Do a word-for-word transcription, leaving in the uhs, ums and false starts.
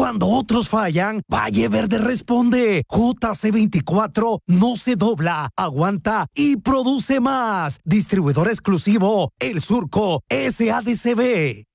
Cuando otros fallan, Valle Verde responde. J C veinticuatro no se dobla, aguanta y produce más. Distribuidor exclusivo, El Surco S A D C B.